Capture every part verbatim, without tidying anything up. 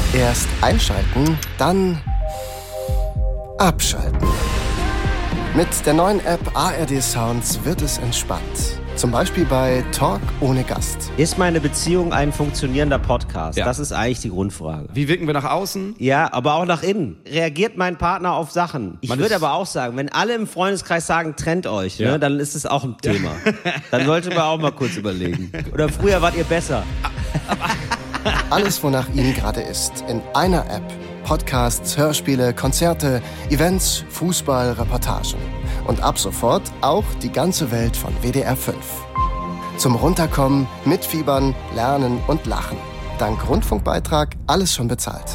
Erst einschalten, dann abschalten. Mit der neuen App A R D Sounds wird es entspannt. Zum Beispiel bei Talk ohne Gast. Ist meine Beziehung ein funktionierender Podcast? Ja. Das ist eigentlich die Grundfrage. Wie wirken wir nach außen? Ja, aber auch nach innen. Reagiert mein Partner auf Sachen? Ich würde aber auch sagen, wenn alle im Freundeskreis sagen, trennt euch, ja. ne, dann ist es auch ein Thema. Ja. Dann sollte man auch mal kurz überlegen. Oder früher wart ihr besser. Alles, wonach Ihnen gerade ist, in einer App. Podcasts, Hörspiele, Konzerte, Events, Fußball, Reportagen. Und ab sofort auch die ganze Welt von W D R fünf. Zum Runterkommen, Mitfiebern, Lernen und Lachen. Dank Rundfunkbeitrag alles schon bezahlt.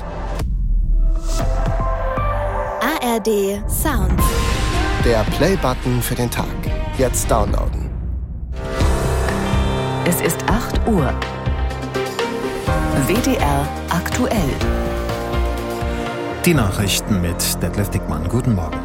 A R D Sound. Der Play-Button für den Tag. Jetzt downloaden. Es ist acht Uhr. W D R aktuell. Die Nachrichten mit Detlef Dickmann. Guten Morgen.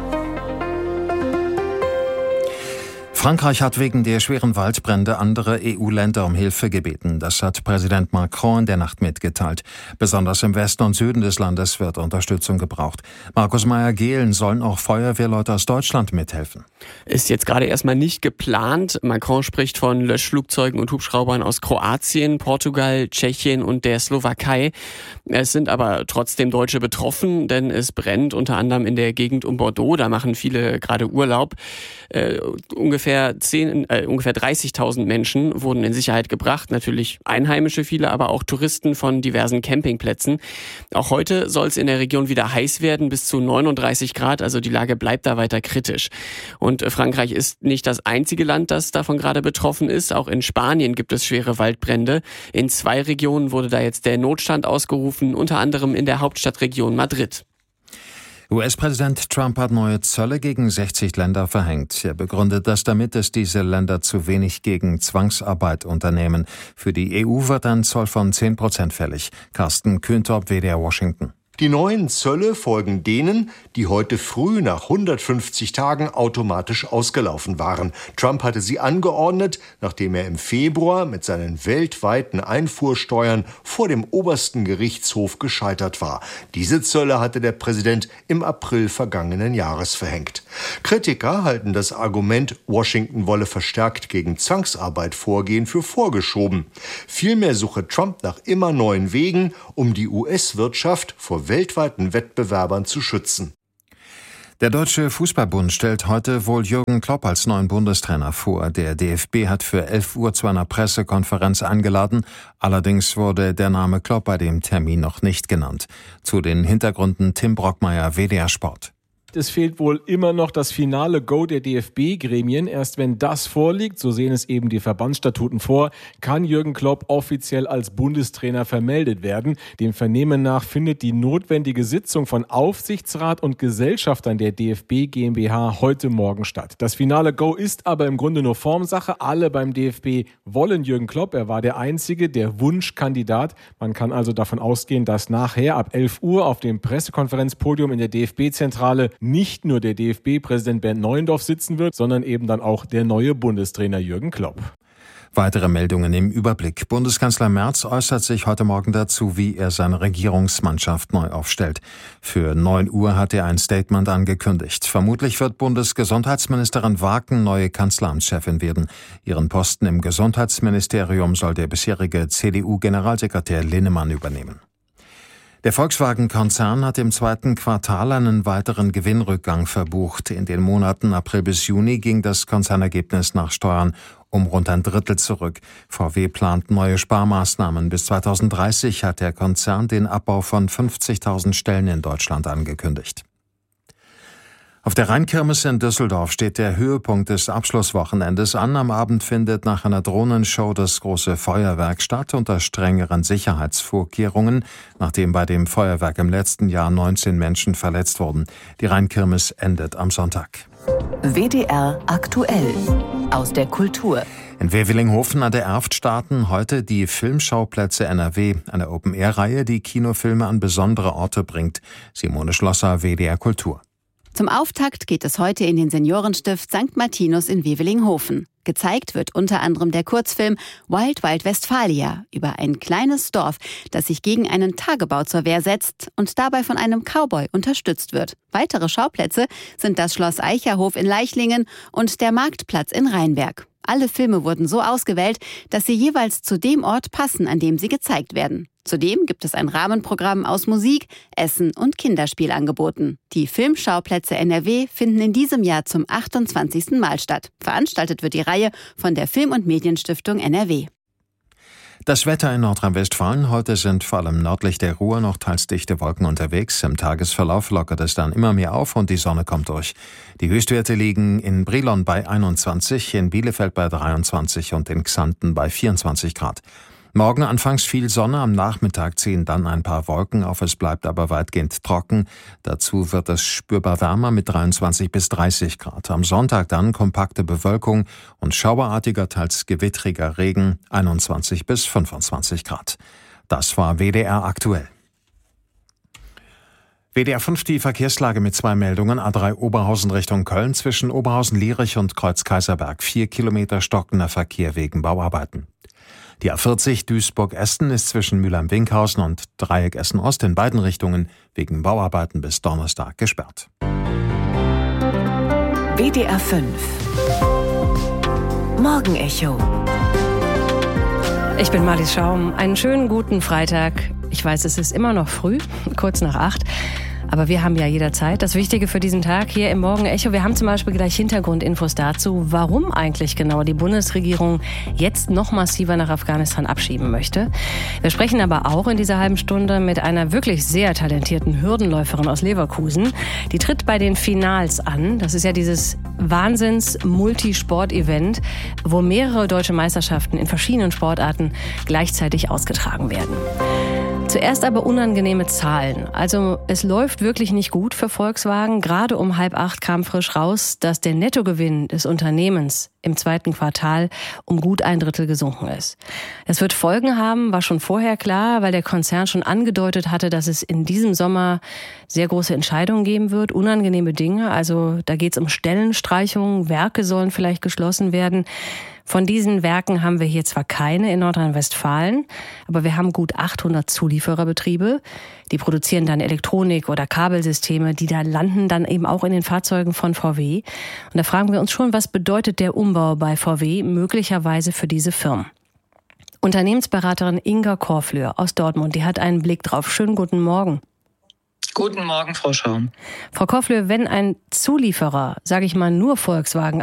Frankreich hat wegen der schweren Waldbrände andere E U-Länder um Hilfe gebeten. Das hat Präsident Macron in der Nacht mitgeteilt. Besonders im Westen und Süden des Landes wird Unterstützung gebraucht. Markus Meyer-Gehlen, sollen auch Feuerwehrleute aus Deutschland mithelfen? Ist jetzt gerade erstmal nicht geplant. Macron spricht von Löschflugzeugen und Hubschraubern aus Kroatien, Portugal, Tschechien und der Slowakei. Es sind aber trotzdem Deutsche betroffen, denn es brennt unter anderem in der Gegend um Bordeaux. Da machen viele gerade Urlaub. Äh, ungefähr zehn, äh, ungefähr dreißigtausend Menschen wurden in Sicherheit gebracht. Natürlich Einheimische viele, aber auch Touristen von diversen Campingplätzen. Auch heute soll es in der Region wieder heiß werden, bis zu neununddreißig Grad. Also die Lage bleibt da weiter kritisch. Und Frankreich ist nicht das einzige Land, das davon gerade betroffen ist. Auch in Spanien gibt es schwere Waldbrände. In zwei Regionen wurde da jetzt der Notstand ausgerufen, unter anderem in der Hauptstadtregion Madrid. U S-Präsident Trump hat neue Zölle gegen sechzig Länder verhängt. Er begründet das damit, dass diese Länder zu wenig gegen Zwangsarbeit unternehmen. Für die E U wird ein Zoll von zehn Prozent fällig. Carsten Kühntop, W D R Washington. Die neuen Zölle folgen denen, die heute früh nach hundertfünfzig Tagen automatisch ausgelaufen waren. Trump hatte sie angeordnet, nachdem er im Februar mit seinen weltweiten Einfuhrsteuern vor dem obersten Gerichtshof gescheitert war. Diese Zölle hatte der Präsident im April vergangenen Jahres verhängt. Kritiker halten das Argument, Washington wolle verstärkt gegen Zwangsarbeit vorgehen, für vorgeschoben. Vielmehr suche Trump nach immer neuen Wegen, um die U S-Wirtschaft vor weltweiten Wettbewerbern zu schützen. Der Deutsche Fußballbund stellt heute wohl Jürgen Klopp als neuen Bundestrainer vor. Der D F B hat für elf Uhr zu einer Pressekonferenz eingeladen. Allerdings wurde der Name Klopp bei dem Termin noch nicht genannt. Zu den Hintergründen Tim Brockmeier, W D R Sport. Es fehlt wohl immer noch das finale Go der D F B-Gremien. Erst wenn das vorliegt, so sehen es eben die Verbandsstatuten vor, kann Jürgen Klopp offiziell als Bundestrainer vermeldet werden. Dem Vernehmen nach findet die notwendige Sitzung von Aufsichtsrat und Gesellschaftern der D F B GmbH heute Morgen statt. Das finale Go ist aber im Grunde nur Formsache. Alle beim D F B wollen Jürgen Klopp. Er war der Einzige, der Wunschkandidat. Man kann also davon ausgehen, dass nachher ab elf Uhr auf dem Pressekonferenzpodium in der D F B-Zentrale nicht nur der D F B-Präsident Bernd Neuendorf sitzen wird, sondern eben dann auch der neue Bundestrainer Jürgen Klopp. Weitere Meldungen im Überblick. Bundeskanzler Merz äußert sich heute Morgen dazu, wie er seine Regierungsmannschaft neu aufstellt. Für neun Uhr hat er ein Statement angekündigt. Vermutlich wird Bundesgesundheitsministerin Waken neue Kanzleramtschefin werden. Ihren Posten im Gesundheitsministerium soll der bisherige C D U-Generalsekretär Linnemann übernehmen. Der Volkswagen-Konzern hat im zweiten Quartal einen weiteren Gewinnrückgang verbucht. In den Monaten April bis Juni ging das Konzernergebnis nach Steuern um rund ein Drittel zurück. V W plant neue Sparmaßnahmen. Bis zweitausenddreißig hat der Konzern den Abbau von fünfzigtausend Stellen in Deutschland angekündigt. Auf der Rheinkirmes in Düsseldorf steht der Höhepunkt des Abschlusswochenendes an. Am Abend findet nach einer Drohnenshow das große Feuerwerk statt unter strengeren Sicherheitsvorkehrungen, nachdem bei dem Feuerwerk im letzten Jahr neunzehn Menschen verletzt wurden. Die Rheinkirmes endet am Sonntag. W D R aktuell aus der Kultur. In Wevelinghofen an der Erft starten heute die Filmschauplätze N R W, eine Open-Air-Reihe, die Kinofilme an besondere Orte bringt. Simone Schlosser, W D R Kultur. Zum Auftakt geht es heute in den Seniorenstift Sankt Martinus in Wevelinghofen. Gezeigt wird unter anderem der Kurzfilm Wild Wild Westfalia über ein kleines Dorf, das sich gegen einen Tagebau zur Wehr setzt und dabei von einem Cowboy unterstützt wird. Weitere Schauplätze sind das Schloss Eicherhof in Leichlingen und der Marktplatz in Rheinberg. Alle Filme wurden so ausgewählt, dass sie jeweils zu dem Ort passen, an dem sie gezeigt werden. Zudem gibt es ein Rahmenprogramm aus Musik, Essen und Kinderspiel angeboten. Die Filmschauplätze N R W finden in diesem Jahr zum achtundzwanzigsten Mal statt. Veranstaltet wird die Reihe von der Film- und Medienstiftung N R W. Das Wetter in Nordrhein-Westfalen. Heute sind vor allem nördlich der Ruhr noch teils dichte Wolken unterwegs. Im Tagesverlauf lockert es dann immer mehr auf und die Sonne kommt durch. Die Höchstwerte liegen in Brilon bei einundzwanzig, in Bielefeld bei dreiundzwanzig und in Xanten bei vierundzwanzig Grad. Morgen anfangs viel Sonne, am Nachmittag ziehen dann ein paar Wolken auf, es bleibt aber weitgehend trocken. Dazu wird es spürbar wärmer mit dreiundzwanzig bis dreißig Grad. Am Sonntag dann kompakte Bewölkung und schauerartiger, teils gewittriger Regen, einundzwanzig bis fünfundzwanzig Grad. Das war W D R aktuell. W D R fünf, die Verkehrslage mit zwei Meldungen. A drei Oberhausen Richtung Köln zwischen Oberhausen-Lierich und Kreuz-Kaiserberg. Vier Kilometer stockender Verkehr wegen Bauarbeiten. Die A vierzig Duisburg-Essen ist zwischen Mülheim-Winkhausen und Dreieck Essen-Ost in beiden Richtungen wegen Bauarbeiten bis Donnerstag gesperrt. W D R fünf Morgenecho. Ich bin Marlies Schaum. Einen schönen guten Freitag. Ich weiß, es ist immer noch früh, kurz nach acht. Aber wir haben ja jederzeit das Wichtige für diesen Tag hier im Morgenecho. Wir haben zum Beispiel gleich Hintergrundinfos dazu, warum eigentlich genau die Bundesregierung jetzt noch massiver nach Afghanistan abschieben möchte. Wir sprechen aber auch in dieser halben Stunde mit einer wirklich sehr talentierten Hürdenläuferin aus Leverkusen. Die tritt bei den Finals an. Das ist ja dieses Wahnsinns-Multisport-Event, wo mehrere deutsche Meisterschaften in verschiedenen Sportarten gleichzeitig ausgetragen werden. Zuerst aber unangenehme Zahlen. Also es läuft wirklich nicht gut für Volkswagen. Gerade um halb acht kam frisch raus, dass der Nettogewinn des Unternehmens im zweiten Quartal um gut ein Drittel gesunken ist. Es wird Folgen haben, war schon vorher klar, weil der Konzern schon angedeutet hatte, dass es in diesem Sommer sehr große Entscheidungen geben wird, unangenehme Dinge. Also da geht es um Stellenstreichungen, Werke sollen vielleicht geschlossen werden. Von diesen Werken haben wir hier zwar keine in Nordrhein-Westfalen, aber wir haben gut achthundert Zuliefererbetriebe. Die produzieren dann Elektronik oder Kabelsysteme, die da landen dann eben auch in den Fahrzeugen von V W. Und da fragen wir uns schon, was bedeutet der Umbau bei V W möglicherweise für diese Firmen? Unternehmensberaterin Inga Korflöhr aus Dortmund, die hat einen Blick drauf. Schönen guten Morgen. Guten Morgen, Frau Schaum. Frau Korflöhr, wenn ein Zulieferer, sage ich mal nur Volkswagen,